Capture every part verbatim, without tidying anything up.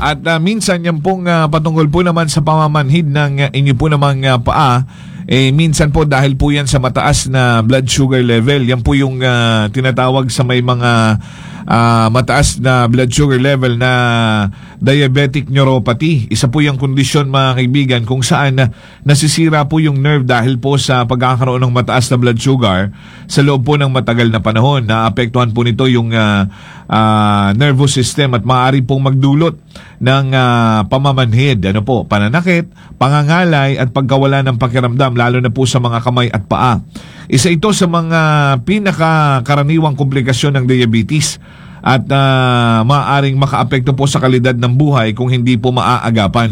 At uh, minsan yan pong uh, patungkol po naman sa pamamanhid ng uh, inyo po namang uh, paa, eh minsan po dahil po yan sa mataas na blood sugar level. Yan po yung uh, tinatawag sa may mga uh, mataas na blood sugar level na diabetic neuropathy. Isa po yung kondisyon, mga kaibigan, kung saan uh, nasisira po yung nerve dahil po sa pagkakaroon ng mataas na blood sugar sa loob po ng matagal na panahon. Naapektuhan po nito yung uh, uh, nervous system at maaari pong magdulot ng uh, pamamanhid, ano po, pananakit, pangangalay at pagkawala ng pakiramdam, lalo na po sa mga kamay at paa. Isa ito sa mga pinakakaraniwang komplikasyon ng diabetes at uh, maaaring makaapekto po sa kalidad ng buhay kung hindi po maaagapan.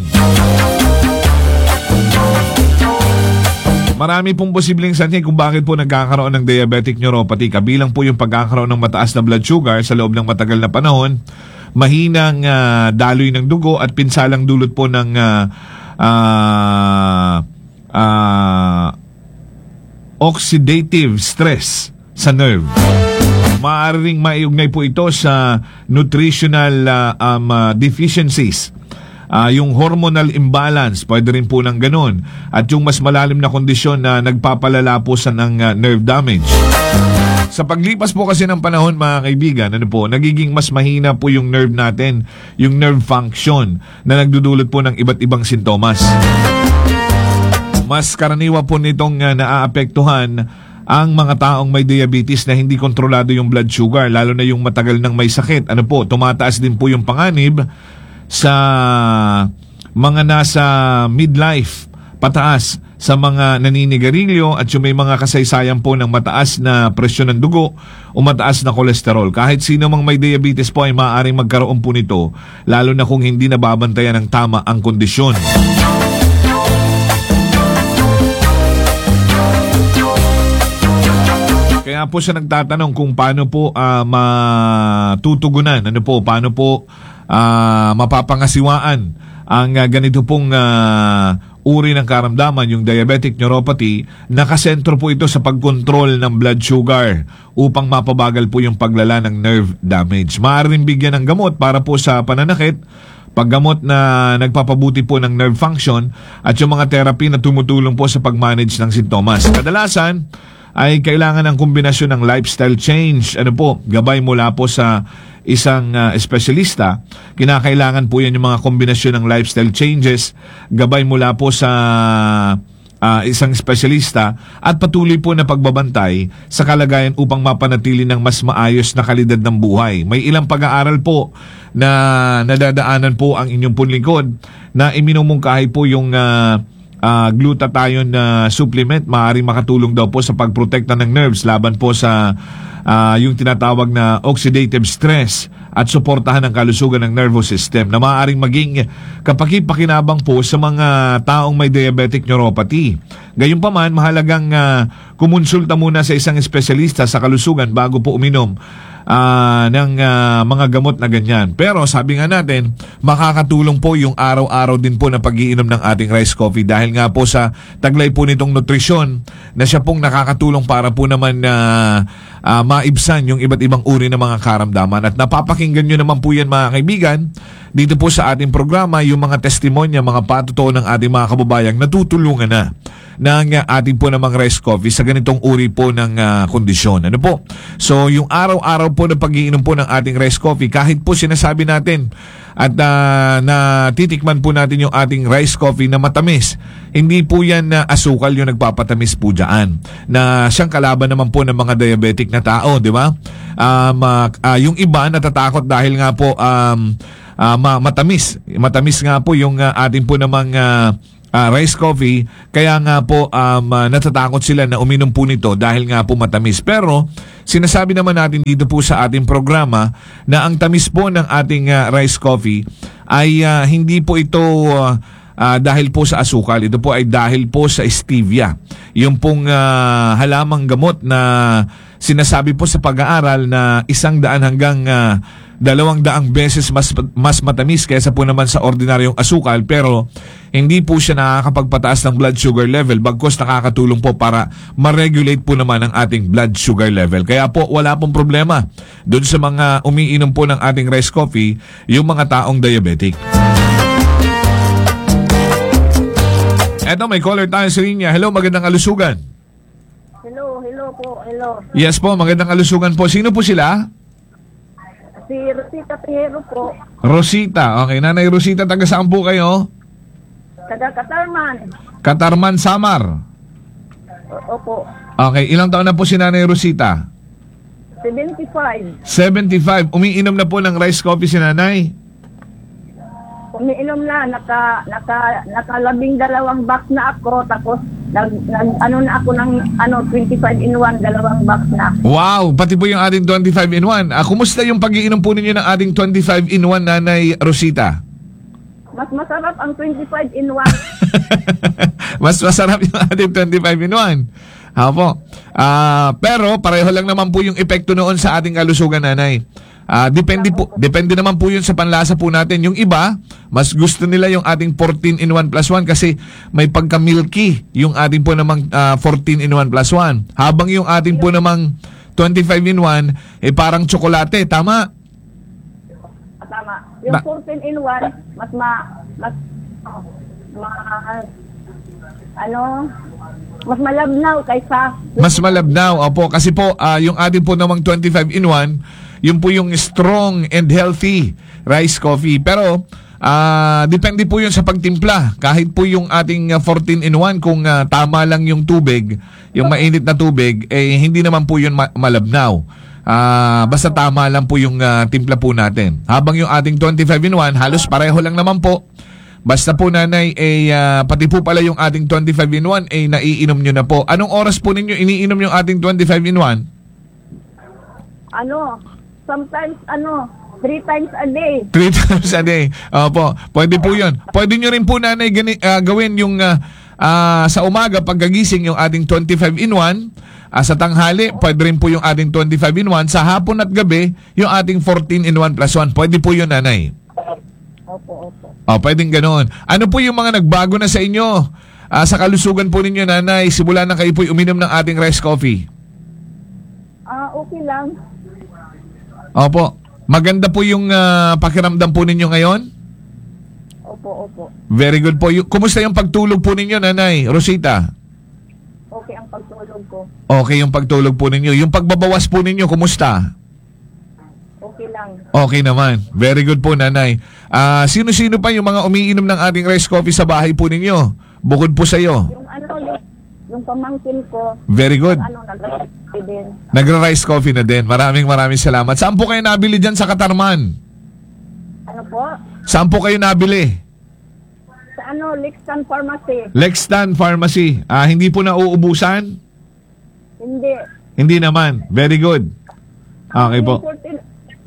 Marami pong posibleng sanhi kung bakit po nagkakaroon ng diabetic neuropathy. Kabilang po yung pagkakaroon ng mataas na blood sugar sa loob ng matagal na panahon, mahinang uh, daloy ng dugo at pinsalang dulot po ng uh, uh, uh, oxidative stress sa nerve. Maaaring maiugnay po ito sa nutritional uh, um, uh, deficiencies. Uh, yung hormonal imbalance, pwede rin po ng ganun. At yung mas malalim na kondisyon na nagpapalala po sa ng uh, nerve damage. Sa paglipas po kasi ng panahon, mga kaibigan, ano po, nagiging mas mahina po yung nerve natin, yung nerve function na nagdudulot po ng iba't ibang sintomas. Mas karaniwa po nitong uh, naaapektuhan ang mga taong may diabetes na hindi kontrolado yung blood sugar, lalo na yung matagal nang may sakit. Ano po, tumataas din po yung panganib sa mga nasa midlife, pataas sa mga naninigarilyo at yung may mga kasaysayan po ng mataas na presyon ng dugo o mataas na kolesterol. Kahit sino mang may diabetes po ay maaaring magkaroon po nito, lalo na kung hindi nababantayan ng tama ang kondisyon. Kaya po siya nagtatanong kung paano po uh, matutugunan, ano po, paano po uh, mapapangasiwaan ang uh, ganito pong uh, uri ng karamdaman, yung diabetic neuropathy. Nakasentro po ito sa pagkontrol ng blood sugar upang mapabagal po yung paglala ng nerve damage. Maaaring bigyan ng gamot para po sa pananakit, paggamot na nagpapabuti po ng nerve function at yung mga therapy na tumutulong po sa pag-manage ng sintomas. Kadalasan ay kailangan ng kombinasyon ng lifestyle change, ano po, gabay mula po sa isang uh, espesyalista. Kinakailangan po yan yung mga kombinasyon ng lifestyle changes, gabay mula po sa uh, isang espesyalista at patuloy po na pagbabantay sa kalagayan upang mapanatili ng mas maayos na kalidad ng buhay. May ilang pag-aaral po na nadadaanan po ang inyong punlingkod na iminumungkahi po yung uh, Uh, glutathione na uh, supplement, maaaring makatulong daw po sa pagprotekta ng nerves laban po sa uh, yung tinatawag na oxidative stress at suportahan ang kalusugan ng nervous system na maaaring maging kapaki-pakinabang po sa mga taong may diabetic neuropathy. Gayunpaman, mahalagang uh, kumonsulta muna sa isang espesyalista sa kalusugan bago po uminom Uh, ng uh, mga gamot na ganyan. Pero sabi nga natin, makakatulong po yung araw-araw din po na pag-iinom ng ating rice coffee dahil nga po sa taglay po nitong nutrisyon na siya pong nakakatulong para po naman na uh, uh, maibsan yung iba't ibang uri ng mga karamdaman. At napapakinggan nyo naman po yan, mga kaibigan, dito po sa ating programa, yung mga testimonya, mga patutuo ng ating mga kababayang natutulungan na ng uh, ating po namang rice coffee sa ganitong uri po ng uh, kondisyon. Ano po? So, yung araw-araw po na pag-iinom po ng ating rice coffee, kahit po sinasabi natin at uh, na titikman po natin yung ating rice coffee na matamis, hindi po yan na uh, asukal yung nagpapatamis po dyan. Na siyang kalaban naman po ng mga diabetic na tao, di ba? Um, uh, uh, yung iba natatakot dahil nga po um, uh, matamis. Matamis nga po yung uh, ating po namang uh, Uh, rice coffee, kaya nga po um, uh, natatakot sila na uminom po nito dahil nga po matamis. Pero sinasabi naman natin dito po sa ating programa na ang tamis po ng ating uh, rice coffee ay uh, hindi po ito uh, uh, dahil po sa asukal. Ito po ay dahil po sa stevia. Yung pong uh, halamang gamot na sinasabi po sa pag-aaral na isang daan hanggang uh, dalawang daang beses mas mas matamis kaysa po naman sa ordinaryong asukal, pero hindi po siya nakakapagpataas ng blood sugar level, bagkus nakakatulong po para ma-regulate po naman ang ating blood sugar level. Kaya po wala pong problema doon sa mga umiinom po ng ating rice coffee, yung mga taong diabetic. Eto, may caller tayo sa linya. Hello, magandang kalusugan. Hello, hello po, hello. Yes po, magandang kalusugan po. Sino po sila? Si Rosita Tejero po, Rosita. Okay, Nanay Rosita, taga saan po kayo? taga Katarman. Katarman, Samar. O- Opo, Okay, ilang taon na po si Nanay Rosita? seventy-five. seventy-five. Umiinom na po ng rice coffee si Nanay. Umiinom na, naka, naka, nakalabing dalawang box na ako, tapos nag, nag, ano na ako ng ano, twenty-five in one, dalawang box na. Wow, pati po yung ating twenty-five in one. Ah, kumusta yung pag-iinom po ninyo ng ating twenty-five in one, Nanay Rosita? Mas masarap ang twenty-five in one. Mas masarap yung ating twenty-five in one. Apo. Ah, pero pareho lang naman po yung epekto noon sa ating kalusugan, Nanay. Ah, depende po, depende naman po 'yun sa panlasa po natin. Yung iba, mas gusto nila yung ating fourteen in one plus one kasi may pagka-milky yung ating po namang ah, fourteen in one plus one. Habang yung ating po namang twenty-five in one eh parang tsokolate, tama? Tama. Yung Ba- fourteen in one, mas ma, mas, ma, ano, mas malabnaw kaysa, Mas malabnaw, opo. Kasi po, ah, yung ating po namang twenty-five in one, yun po yung strong and healthy rice coffee. Pero, ah, depende po yun sa pagtimpla. Kahit po yung ating ah, fourteen in one, kung ah, tama lang yung tubig, yung mainit na tubig, eh hindi naman po yun ma- malabnaw. Ah, basta tama lang po yung ah, timpla po natin. Habang yung ating twenty-five in one, halos pareho lang naman po. Basta po, Nanay, eh, ah, pati po pala yung ating twenty-five in one, eh, naiinom nyo na po. Anong oras po ninyo iniinom yung ating twenty-five in one? ano, sometimes, ano, three times a day. Three times a day. Opo, pwede po yun. Pwede nyo rin po, Nanay, gani, ah, gawin yung ah, ah, sa umaga, pagkagising yung ating twenty-five in one. Ah, sa tanghali, pwede rin po yung ating twenty-five in one. Sa hapon at gabi, yung ating fourteen in one plus one. Pwede po yun, Nanay. Opo, opo. Oh, pwedeng ganoon. Ano po yung mga nagbago na sa inyo? Ah, sa kalusugan po ninyo, Nanay, simula na kayo po uminom ng ating rice coffee. Ah, okay lang. Opo. Maganda po yung ah, pakiramdam po ninyo ngayon? Opo, opo. Very good po. Yung, kumusta yung pagtulog po ninyo, Nanay Rosita? Okay ang pagtulog ko. Okay yung pagtulog po ninyo. Yung pagbabawas po ninyo, kumusta? Okay lang. Okay naman. Very good po, Nanay. Ah, sino-sino pa yung mga umiinom ng ating rice coffee sa bahay po ninyo? Bukod po sa iyo. Yung ano, yung, yung pamangkin ko, Very good. ano, nag-ready din. Nagra-rice coffee na din. Maraming maraming salamat. Saan po kayo nabili dyan sa Katarman? Ano po? Saan po kayo nabili? Sa ano, Lixtan Pharmacy. Lextan Pharmacy. Ah, hindi po nauubusan? Hindi. Hindi naman. Very good. Okay po. Yung fourteen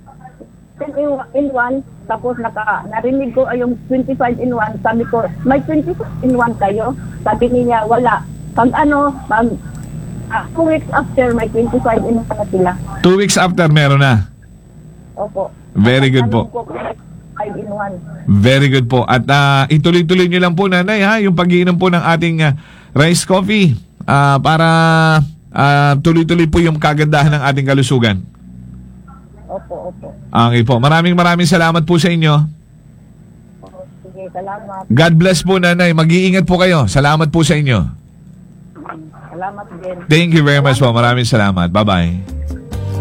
in one, tapos naka, narinig ko ay yung twenty-five in one, sabi ko, may twenty-five in one kayo? Sabi niya, wala. Pag ano, pag uh, two weeks after, may twenty-five in one na sila. Two weeks after, meron na. Opo. Very good po. Tanong ko kung may five in one. Very good po. At ah, ituloy-tuloy nyo lang po, Nanay, ha, yung pag-iinom po ng ating ah, rice coffee ah, para ah, tuloy-tuloy po yung kagandahan ng ating kalusugan. Opo, opo. Okay po. Maraming maraming salamat po sa inyo. Sige, salamat. God bless po, Nanay. Mag-iingat po kayo. Salamat po sa inyo. Salamat din. Thank you very much po. Maraming salamat. Bye-bye.